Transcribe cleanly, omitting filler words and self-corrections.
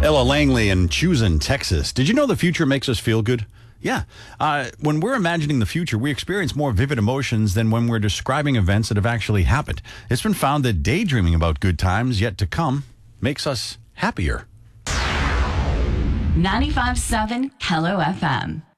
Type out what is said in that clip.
Ella Langley in Choosing, Texas. Did you know the future makes us feel good? Yeah. When we're imagining the future, we experience more vivid emotions than when we're describing events that have actually happened. It's been found that daydreaming about good times yet to come makes us happier. 95.7 Hello FM.